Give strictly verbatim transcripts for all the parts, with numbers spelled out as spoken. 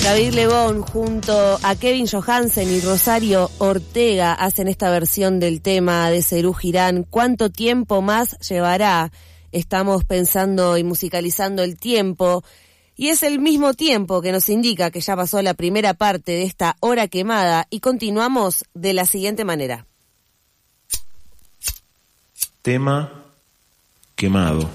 David Lebón junto a Kevin Johansen y Rosario Ortega hacen esta versión del tema de Serú Girán. ¿Cuánto tiempo más llevará? Estamos pensando y musicalizando el tiempo, y es el mismo tiempo que nos indica que ya pasó la primera parte de esta hora quemada, y continuamos de la siguiente manera. Tema quemado.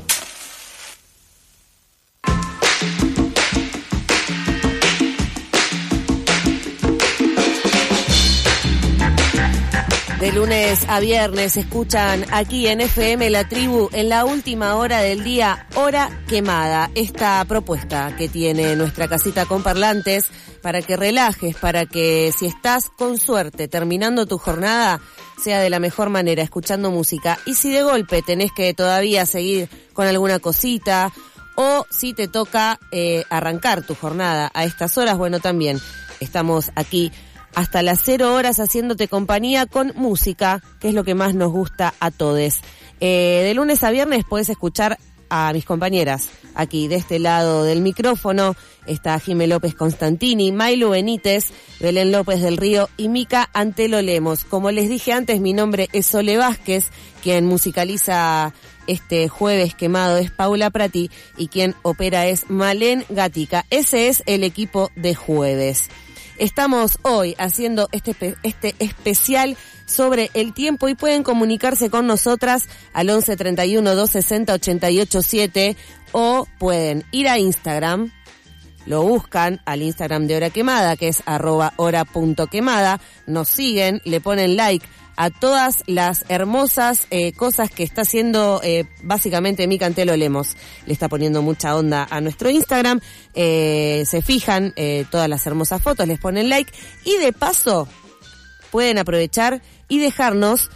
De lunes a viernes escuchan aquí en F M La Tribu, en la última hora del día, Hora Quemada. Esta propuesta que tiene nuestra casita con parlantes para que relajes, para que si estás con suerte terminando tu jornada, sea de la mejor manera, escuchando música. Y si de golpe tenés que todavía seguir con alguna cosita, o si te toca eh, arrancar tu jornada a estas horas, bueno, también estamos aquí hasta las cero horas haciéndote compañía con música, que es lo que más nos gusta a todes. Eh, de lunes a viernes puedes escuchar a mis compañeras aquí de este lado del micrófono. Está Jimé López Constantini, Mailu Benítez, Belén López del Río y Mica Antelo Lemos. Como les dije antes, mi nombre es Sole Vázquez, quien musicaliza este jueves quemado es Paula Prati y quien opera es Malén Gatica. Ese es el equipo de jueves. Estamos hoy haciendo este este especial sobre el tiempo y pueden comunicarse con nosotras al once treinta y uno, doscientos sesenta, ochenta y ocho siete, o pueden ir a Instagram, lo buscan al Instagram de Hora Quemada, que es arroba hora punto quemada, nos siguen, le ponen like a todas las hermosas eh, cosas que está haciendo eh, básicamente Mica Antelo Lemos. Le está poniendo mucha onda a nuestro Instagram, eh, se fijan eh, todas las hermosas fotos, les ponen like y de paso pueden aprovechar y dejarnos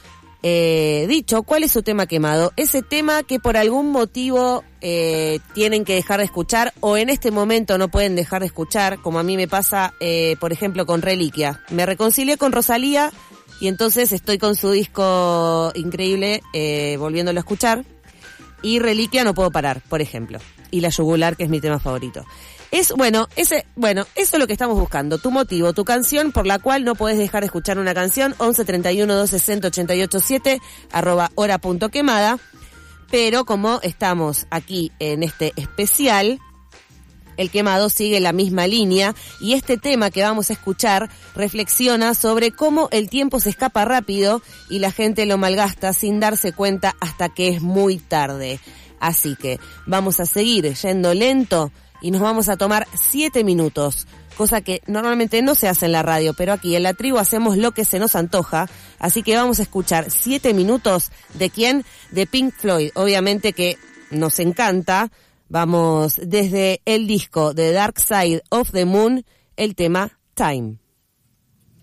eh, dicho cuál es su tema quemado, ese tema que por algún motivo eh, tienen que dejar de escuchar o en este momento no pueden dejar de escuchar, como a mí me pasa eh, por ejemplo con Reliquia. Me reconcilié con Rosalía y entonces estoy con su disco increíble, eh, volviéndolo a escuchar. Y Reliquia no puedo parar, por ejemplo. Y La Yugular, que es mi tema favorito. Es, bueno, ese, bueno, eso es lo que estamos buscando. Tu motivo, tu canción por la cual no podés dejar de escuchar una canción. once treinta y uno, doscientos sesenta, ochenta y ocho siete, arroba hora punto quemada. Pero como estamos aquí en este especial, el quemado sigue la misma línea y este tema que vamos a escuchar reflexiona sobre cómo el tiempo se escapa rápido y la gente lo malgasta sin darse cuenta hasta que es muy tarde. Así que vamos a seguir yendo lento y nos vamos a tomar siete minutos, cosa que normalmente no se hace en la radio, pero aquí en La Tribu hacemos lo que se nos antoja. Así que vamos a escuchar siete minutos ¿de quién? De Pink Floyd, obviamente que nos encanta. Vamos desde el disco The Dark Side of the Moon, el tema Time.